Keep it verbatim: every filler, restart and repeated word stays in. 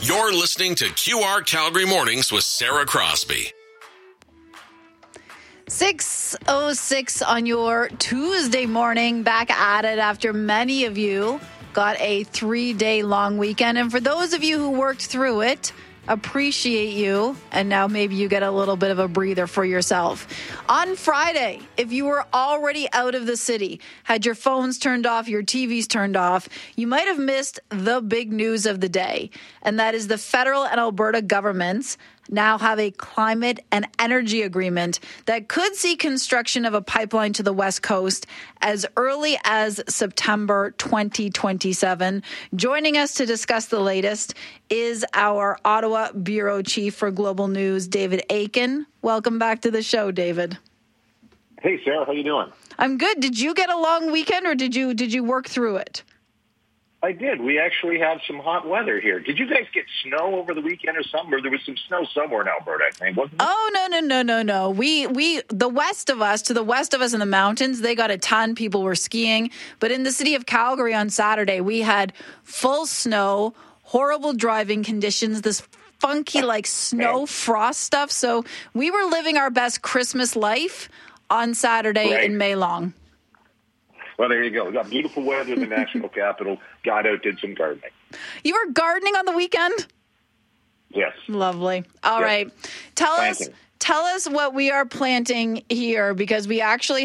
You're listening to Q R Calgary Mornings with Sarah Crosby. six oh six on your Tuesday morning, back at it after many of you got a three-day long weekend. And for those of you who worked through it, appreciate you. And now maybe you get a little bit of a breather for yourself. On Friday, if you were already out of the city, had your phones turned off, your T Vs turned off, you might have missed the big news of the day. And that is the federal and Alberta governments now have a climate and energy agreement that could see construction of a pipeline to the West Coast as early as September twenty twenty-seven. Joining us to discuss the latest is our Ottawa Bureau Chief for Global News, David Akin. Welcome back to the show, David. Hey, Sarah, how you doing? I'm good. Did you get a long weekend, or did you did you work through it? I did. We actually have some hot weather here. Did you guys get snow over the weekend or something? Or there was some snow somewhere in Alberta, I think, wasn't there? Oh, no, no, no, no, no. We, we, the west of us, to the west of us in the mountains, they got a ton. People were skiing. But in the city of Calgary on Saturday, we had full snow, horrible driving conditions, this funky, like, snow frost stuff. So we were living our best Christmas life on Saturday Right. in Maylong. Well, there you go. We got beautiful weather in the national capital. Got out, did some gardening. You were gardening on the weekend? Yes. Lovely. All Yes. right. Tell Planting. us tell us what we are planting here, because we actually